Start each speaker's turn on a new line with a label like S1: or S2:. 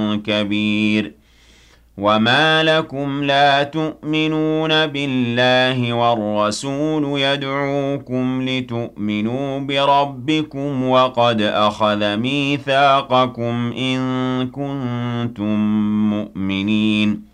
S1: كبير وما لكم لا تؤمنون بالله والرسول يدعوكم لتؤمنوا بربكم وقد أخذ ميثاقكم إن كنتم مؤمنين